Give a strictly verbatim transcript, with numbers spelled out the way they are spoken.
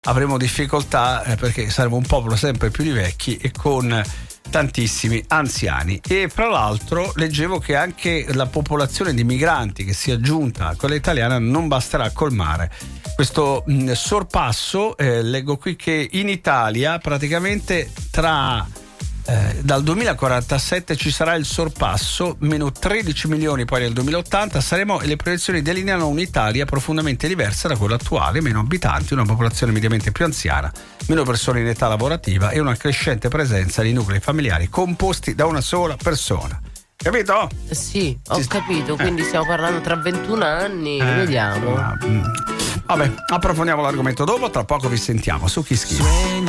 avremo difficoltà eh, perché saremo un popolo sempre più di vecchi e con tantissimi anziani. E fra l'altro leggevo che anche la popolazione di migranti che si è aggiunta a quella italiana non basterà a colmare questo mh, sorpasso. Eh, leggo qui che in Italia praticamente tra eh, dal duemilaquarantasette ci sarà il sorpasso, meno tredici milioni poi nel duemilaottanta saremo, e le proiezioni delineano un'Italia profondamente diversa da quella attuale: meno abitanti, una popolazione mediamente più anziana, meno persone in età lavorativa e una crescente presenza di nuclei familiari composti da una sola persona. Capito? Sì, ho Ci... capito, quindi stiamo parlando tra ventuno anni, eh, vediamo. Ma, vabbè, approfondiamo l'argomento dopo, tra poco vi sentiamo su Chi Schifo.